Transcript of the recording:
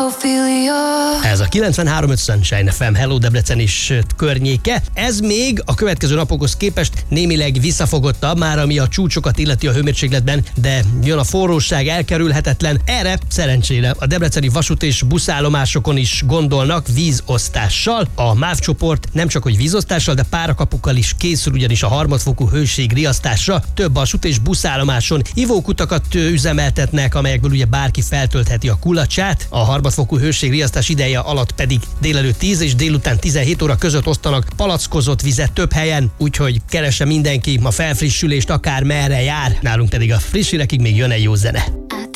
Ez a 93.5 Sunshine FM, Hello Debrecen is környéke. Ez még a következő napokhoz képest némileg visszafogottabb, már ami a csúcsokat illeti a hőmérsékletben, de jön a forróság, elkerülhetetlen. Erre szerencsére a debreceni vasút és buszállomásokon is gondolnak vízosztással. A MÁV csoport nem csak hogy vízosztással, de párakapukkal is készül, ugyanis a harmadfokú hőségriasztásra több vasút és buszállomáson ivókutakat üzemeltetnek, amelyekből ugye bárki feltöltheti a kulacsát. A harmadfokú hőségriasztás ideje alatt pedig délelőtt 10 és délután 17 óra között osztanak palackozott vizet több helyen, úgyhogy keresse mindenki a felfrissülést, akár merre jár. Nálunk pedig a friss hírekig még jön egy jó zene.